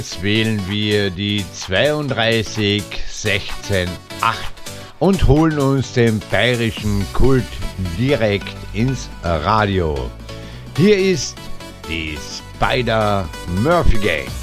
Jetzt wählen wir die 32 16 8 und holen uns den bayerischen Kult direkt ins Radio. Hier ist die Spider Murphy Gang.